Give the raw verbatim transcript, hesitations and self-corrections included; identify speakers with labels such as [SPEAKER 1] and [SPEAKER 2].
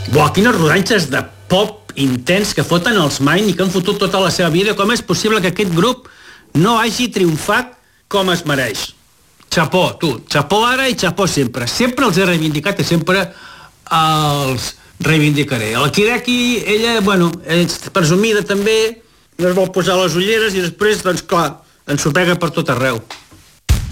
[SPEAKER 1] Buah, quines rodanxes de pop intens que foten els Main i que han fotut tota la seva vida. Com és possible que aquest grup no hagi triomfat com es mereix? Xapó, tu, xapó ara i xapó sempre. Sempre els he reivindicat i sempre els reivindicaré. La Kireki, ella, bueno, és presumida també, no es vol posar les ulleres i després, doncs clar, ensopega per tot arreu.